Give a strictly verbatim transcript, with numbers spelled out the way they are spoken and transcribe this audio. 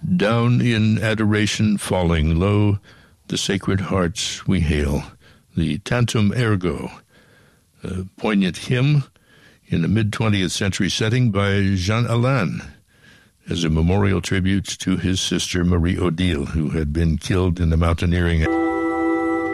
Down in adoration falling low, the Sacred Hearts we hail, the Tantum Ergo, a poignant hymn in a mid-twentieth century setting by Jean Alain as a memorial tribute to his sister Marie Odile, who had been killed in the mountaineering